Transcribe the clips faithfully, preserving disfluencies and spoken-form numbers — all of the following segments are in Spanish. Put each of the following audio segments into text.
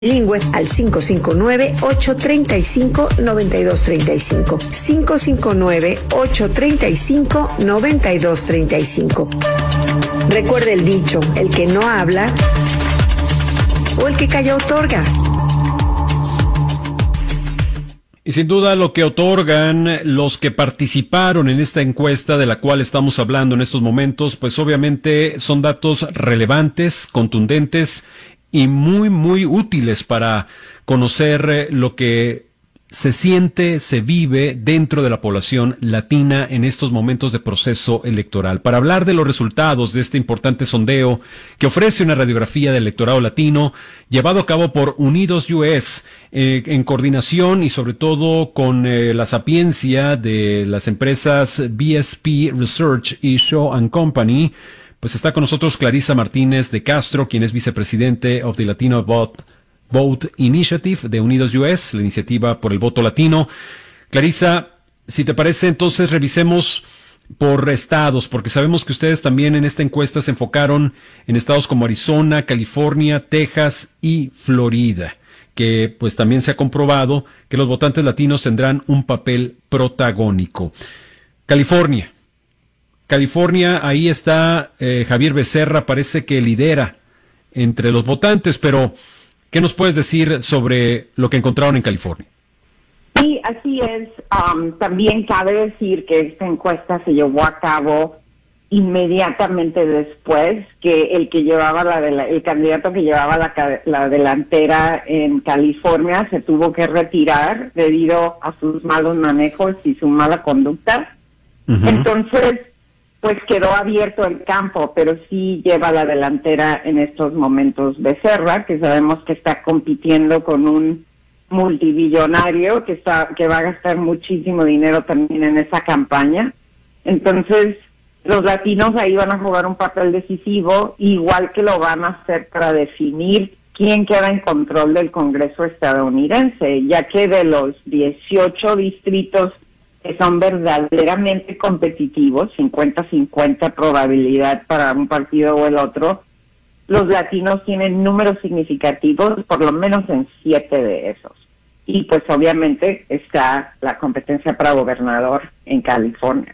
Bilingüe al cinco cinco nueve, ocho tres cinco, nueve dos tres cinco. cinco cinco nueve, ocho tres cinco, nueve dos tres cinco. Recuerde el dicho, el que no habla o el que calla otorga. Y sin duda lo que otorgan los que participaron en esta encuesta de la cual estamos hablando en estos momentos, pues obviamente son datos relevantes, contundentes y muy, muy útiles para conocer lo que se siente, se vive dentro de la población latina en estos momentos de proceso electoral. Para hablar de los resultados de este importante sondeo que ofrece una radiografía del electorado latino llevado a cabo por Unidos U S eh, en coordinación y sobre todo con eh, la sapiencia de las empresas B S P Research y Shaw and Company, pues está con nosotros Clarisa Martínez de Castro, quien es vicepresidente of the Latino Vote Vote Initiative de Unidos U S, la iniciativa por el voto latino. Clarisa, si te parece, entonces revisemos por estados, porque sabemos que ustedes también en esta encuesta se enfocaron en estados como Arizona, California, Texas y Florida, que pues también se ha comprobado que los votantes latinos tendrán un papel protagónico. California. California, ahí está eh, Javier Becerra, parece que lidera entre los votantes, pero ¿qué nos puedes decir sobre lo que encontraron en California? Sí, así es. Um, también cabe decir que esta encuesta se llevó a cabo inmediatamente después que el que llevaba la, de la el candidato que llevaba la, la delantera en California se tuvo que retirar debido a sus malos manejos y su mala conducta. Uh-huh. Entonces, pues quedó abierto el campo, pero sí lleva la delantera en estos momentos Becerra, que sabemos que está compitiendo con un multibillonario que está que va a gastar muchísimo dinero también en esa campaña. Entonces, los latinos ahí van a jugar un papel decisivo, igual que lo van a hacer para definir quién queda en control del Congreso estadounidense, ya que de los dieciocho distritos que son verdaderamente competitivos, cincuenta cincuenta probabilidad para un partido o el otro, los latinos tienen números significativos, por lo menos en siete de esos. Y pues obviamente está la competencia para gobernador en California.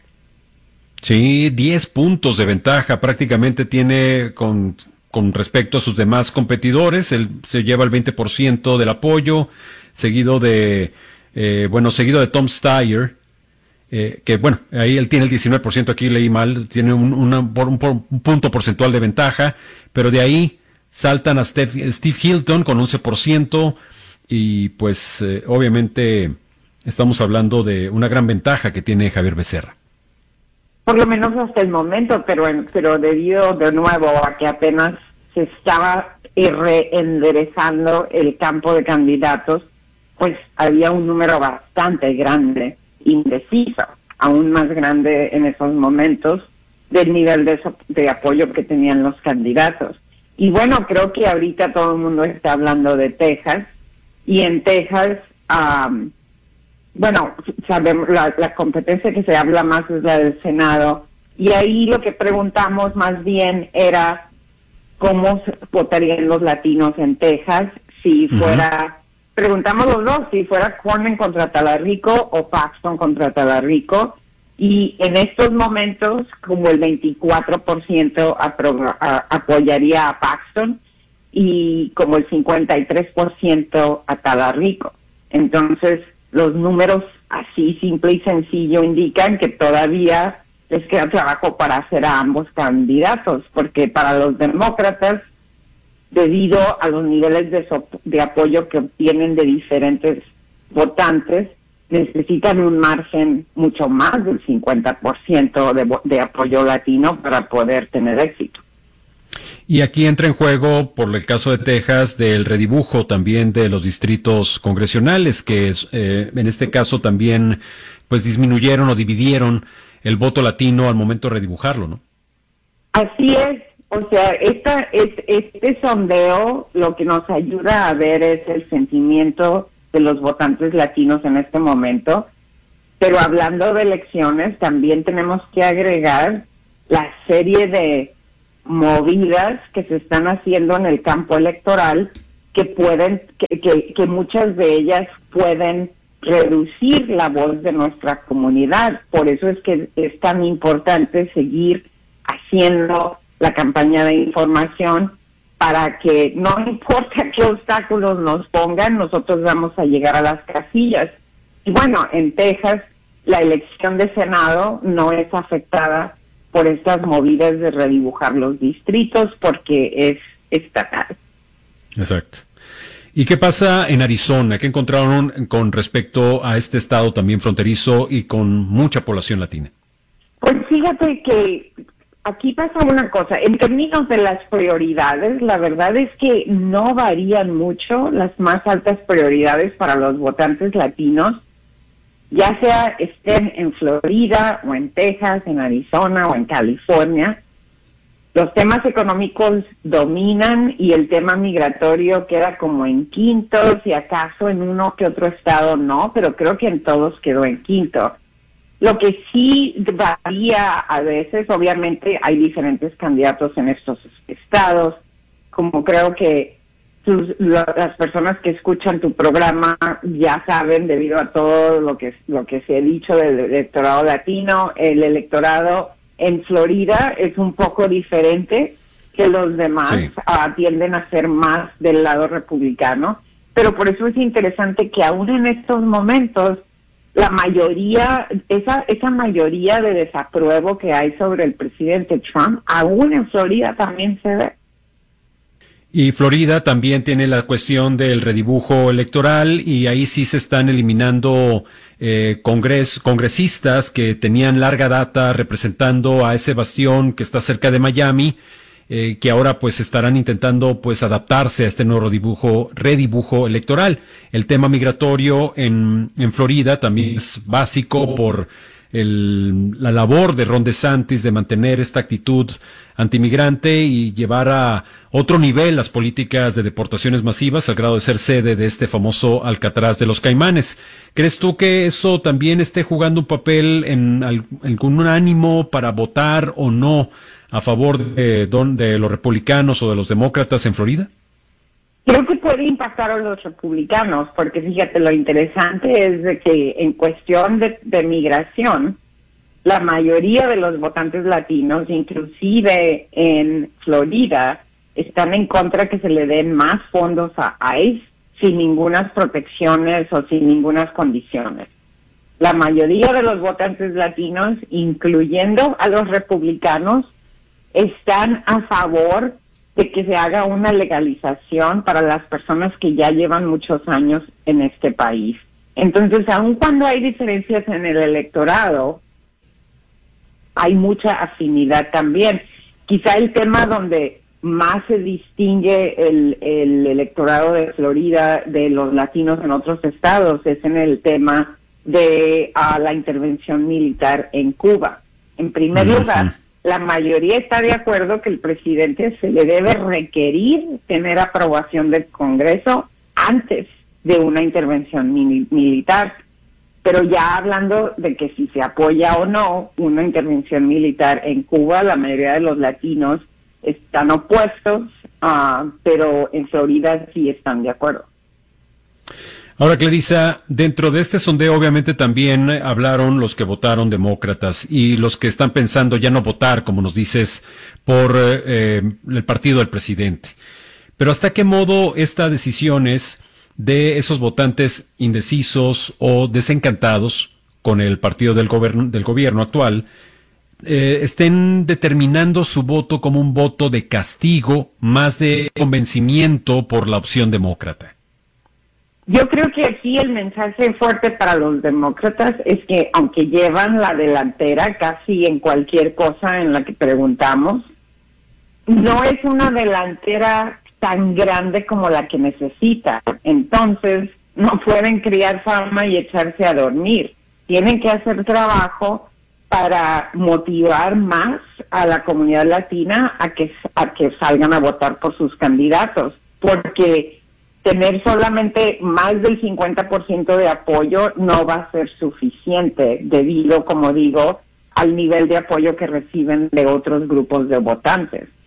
Sí, diez puntos de ventaja prácticamente tiene con, con respecto a sus demás competidores. Él se lleva el veinte por ciento del apoyo, seguido de, eh, bueno, seguido de Tom Steyer, Eh, que bueno, ahí él tiene el diecinueve por ciento, aquí leí mal, tiene un, una, un, un punto porcentual de ventaja, pero de ahí saltan a Steve, Steve Hilton con once por ciento y pues eh, obviamente estamos hablando de una gran ventaja que tiene Javier Becerra. Por lo menos hasta el momento, pero, pero debido de nuevo a que apenas se estaba reenderezando el campo de candidatos, pues había un número bastante grande indeciso, aún más grande en esos momentos del nivel de, so- de apoyo que tenían los candidatos. Y bueno, creo que ahorita todo el mundo está hablando de Texas, y en Texas, um, bueno, sabemos la, la competencia que se habla más es la del Senado, y ahí lo que preguntamos más bien era cómo votarían los latinos en Texas si fuera... Uh-huh. Preguntamos los dos, si fuera Cornyn contra Talarico o Paxton contra Talarico, y en estos momentos como el veinticuatro por ciento apro- a, apoyaría a Paxton y como el cincuenta y tres por ciento a Talarico. Entonces, los números así simple y sencillo indican que todavía les queda trabajo para hacer a ambos candidatos, porque para los demócratas, debido a los niveles de, so- de apoyo que obtienen de diferentes votantes, necesitan un margen mucho más del cincuenta por ciento de, de apoyo latino para poder tener éxito. Y aquí entra en juego, por el caso de Texas, del redibujo también de los distritos congresionales, que es, eh, en este caso también pues disminuyeron o dividieron el voto latino al momento de redibujarlo, ¿no? Así es. O sea, esta, es, este sondeo lo que nos ayuda a ver es el sentimiento de los votantes latinos en este momento, pero hablando de elecciones, también tenemos que agregar la serie de movidas que se están haciendo en el campo electoral que pueden, que, que, que muchas de ellas pueden reducir la voz de nuestra comunidad. Por eso es que es tan importante seguir haciendo la campaña de información para que no importa qué obstáculos nos pongan, nosotros vamos a llegar a las casillas. Y bueno, en Texas la elección de Senado no es afectada por estas movidas de redibujar los distritos porque es estatal. Exacto. ¿Y qué pasa en Arizona? ¿Qué encontraron con respecto a este estado también fronterizo y con mucha población latina? Pues fíjate que aquí pasa una cosa. En términos de las prioridades, la verdad es que no varían mucho las más altas prioridades para los votantes latinos, ya sea estén en Florida o en Texas, en Arizona o en California. Los temas económicos dominan y el tema migratorio queda como en quinto, si acaso en uno que otro estado no, pero creo que en todos quedó en quinto. Lo que sí varía a veces, obviamente hay diferentes candidatos en estos estados, como creo que tus, las personas que escuchan tu programa ya saben, debido a todo lo que, lo que se ha dicho del electorado latino, el electorado en Florida es un poco diferente que los demás, sí. uh, tienden a ser más del lado republicano, pero por eso es interesante que aún en estos momentos la mayoría, esa esa mayoría de desapruebo que hay sobre el presidente Trump, aún en Florida también se ve. Y Florida también tiene la cuestión del redibujo electoral y ahí sí se están eliminando eh, congres, congresistas que tenían larga data representando a ese bastión que está cerca de Miami, eh, que ahora pues estarán intentando pues adaptarse a este nuevo redibujo, redibujo electoral. El tema migratorio en, en Florida también es básico por el, la labor de Ron DeSantis de mantener esta actitud antimigrante y llevar a otro nivel las políticas de deportaciones masivas al grado de ser sede de este famoso Alcatraz de los Caimanes. ¿Crees tú que eso también esté jugando un papel en algún ánimo para votar o no a favor de, de los republicanos o de los demócratas en Florida? Creo que puede impactar a los republicanos, porque fíjate, lo interesante es de que en cuestión de, de migración, la mayoría de los votantes latinos, inclusive en Florida, están en contra que se le den más fondos a ICE sin ninguna protecciones o sin ninguna condiciones. La mayoría de los votantes latinos, incluyendo a los republicanos, están a favor de que se haga una legalización para las personas que ya llevan muchos años en este país. Entonces, aun cuando hay diferencias en el electorado, hay mucha afinidad también. Quizá el tema donde más se distingue el, el electorado de Florida de los latinos en otros estados es en el tema de uh, la intervención militar en Cuba. En primer uh-huh. lugar, la mayoría está de acuerdo que el presidente se le debe requerir tener aprobación del Congreso antes de una intervención mil- militar. Pero ya hablando de que si se apoya o no una intervención militar en Cuba, la mayoría de los latinos están opuestos, uh, pero en Florida sí están de acuerdo. Ahora, Clarisa, dentro de este sondeo obviamente también hablaron los que votaron demócratas y los que están pensando ya no votar, como nos dices, por eh, el partido del presidente. Pero ¿hasta qué modo estas decisiones de esos votantes indecisos o desencantados con el partido del gobierno, del gobierno actual eh, estén determinando su voto como un voto de castigo más de convencimiento por la opción demócrata? Yo creo que aquí el mensaje fuerte para los demócratas es que aunque llevan la delantera casi en cualquier cosa en la que preguntamos, no es una delantera tan grande como la que necesitan. Entonces, no pueden criar fama y echarse a dormir. Tienen que hacer trabajo para motivar más a la comunidad latina a que, a que salgan a votar por sus candidatos, porque tener solamente más del cincuenta por ciento de apoyo no va a ser suficiente debido, como digo, al nivel de apoyo que reciben de otros grupos de votantes.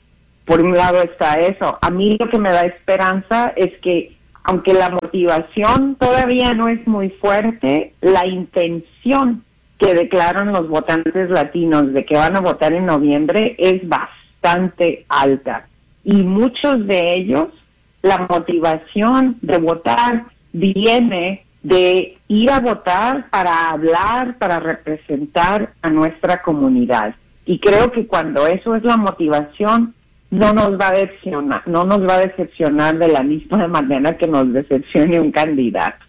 por un lado está eso. A mí lo que me da esperanza es que, aunque la motivación todavía no es muy fuerte, la intención que declaran los votantes latinos de que van a votar en noviembre es bastante alta. Y muchos de ellos, la motivación de votar viene de ir a votar para hablar, para representar a nuestra comunidad. Y creo que cuando eso es la motivación, no nos va a decepcionar, no nos va a decepcionar de la misma manera que nos decepcione un candidato.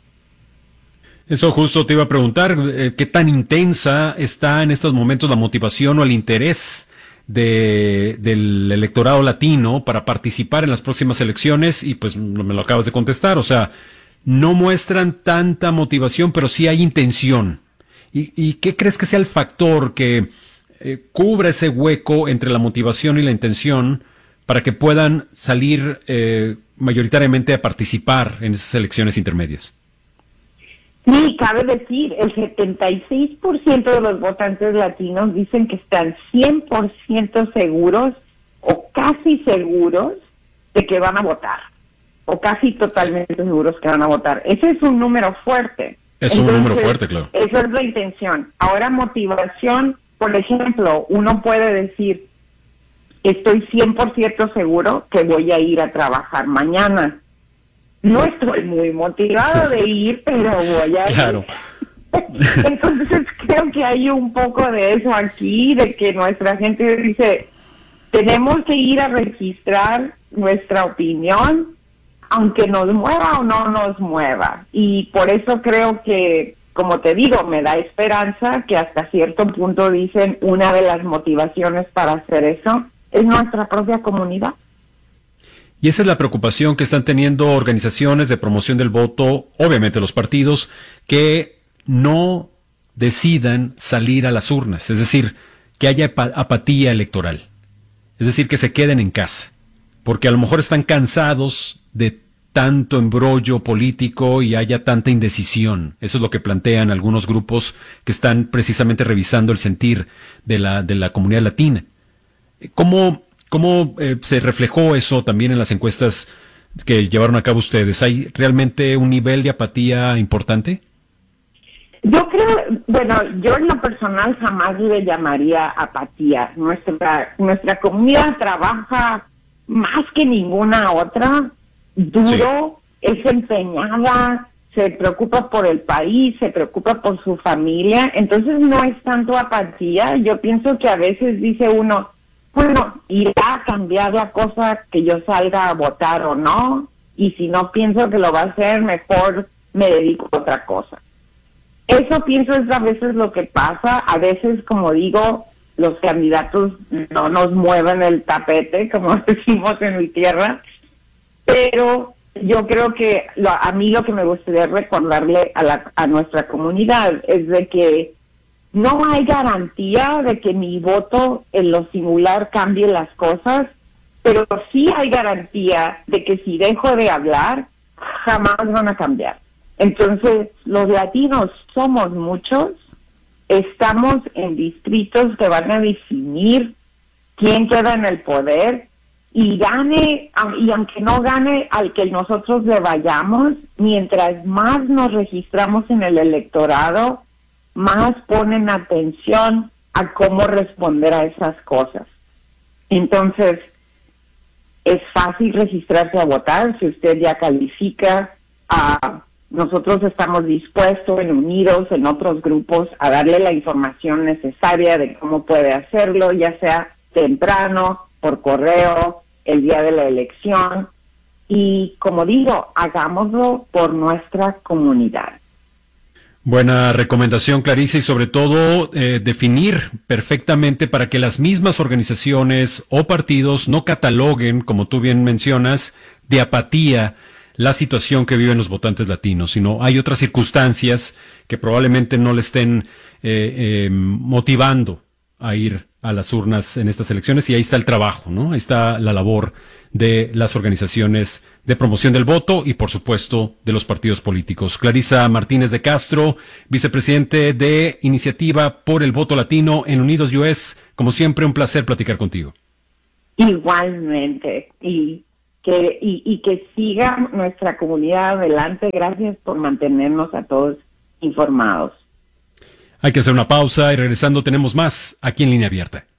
Eso justo te iba a preguntar, eh, ¿qué tan intensa está en estos momentos la motivación o el interés de, del electorado latino para participar en las próximas elecciones? Y pues me lo acabas de contestar, o sea, no muestran tanta motivación, pero sí hay intención. ¿Y, y qué crees que sea el factor que eh, cubra ese hueco entre la motivación y la intención para que puedan salir eh, mayoritariamente a participar en esas elecciones intermedias? Sí, cabe decir, el setenta y seis por ciento de los votantes latinos dicen que están cien por ciento seguros o casi seguros de que van a votar, o casi totalmente seguros que van a votar. Ese es un número fuerte. Es un número fuerte, claro. Esa es la intención. Ahora, motivación, por ejemplo, uno puede decir, estoy cien por ciento seguro que voy a ir a trabajar mañana. No estoy muy motivado de ir, pero voy a ir. Claro. Entonces creo que hay un poco de eso aquí, de que nuestra gente dice, tenemos que ir a registrar nuestra opinión, aunque nos mueva o no nos mueva. Y por eso creo que, como te digo, me da esperanza que hasta cierto punto dicen una de las motivaciones para hacer eso es nuestra propia comunidad. Y esa es la preocupación que están teniendo organizaciones de promoción del voto, obviamente los partidos, que no decidan salir a las urnas, es decir, que haya apatía electoral, es decir, que se queden en casa, porque a lo mejor están cansados de tanto embrollo político y haya tanta indecisión. Eso es lo que plantean algunos grupos que están precisamente revisando el sentir de la, de la comunidad latina. ¿Cómo... ¿Cómo eh, se reflejó eso también en las encuestas que llevaron a cabo ustedes? ¿Hay realmente un nivel de apatía importante? Yo creo, bueno, yo en lo personal jamás le llamaría apatía. Nuestra, nuestra comunidad trabaja más que ninguna otra, duro, sí. Es empeñada, se preocupa por el país, se preocupa por su familia, entonces no es tanto apatía. Yo pienso que a veces dice uno, bueno, irá a cambiar la cosa que yo salga a votar o no, y si no pienso que lo va a hacer, mejor me dedico a otra cosa. Eso pienso es a veces lo que pasa. A veces, como digo, los candidatos no nos mueven el tapete, como decimos en mi tierra, pero yo creo que lo, a mí lo que me gustaría recordarle a, la, a nuestra comunidad es de que no hay garantía de que mi voto en lo singular cambie las cosas, pero sí hay garantía de que si dejo de hablar, jamás van a cambiar. Entonces, los latinos somos muchos, estamos en distritos que van a definir quién queda en el poder, y gane, y aunque no gane al que nosotros le vayamos, mientras más nos registramos en el electorado, más ponen atención a cómo responder a esas cosas. Entonces, es fácil registrarse a votar si usted ya califica. A, nosotros estamos dispuestos, en unidos, en otros grupos, a darle la información necesaria de cómo puede hacerlo, ya sea temprano, por correo, el día de la elección. Y como digo, hagámoslo por nuestra comunidad. Buena recomendación, Clarice, y sobre todo eh, definir perfectamente para que las mismas organizaciones o partidos no cataloguen, como tú bien mencionas, de apatía la situación que viven los votantes latinos, sino hay otras circunstancias que probablemente no le estén eh, eh, motivando a ir a las urnas en estas elecciones, y ahí está el trabajo, ¿no? Ahí está la labor de las organizaciones de promoción del voto y, por supuesto, de los partidos políticos. Clarisa Martínez de Castro, vicepresidente de Iniciativa por el Voto Latino en Unidos U S, como siempre, un placer platicar contigo. Igualmente, y que, y, y que siga nuestra comunidad adelante. Gracias por mantenernos a todos informados. Hay que hacer una pausa y regresando tenemos más aquí en Línea Abierta.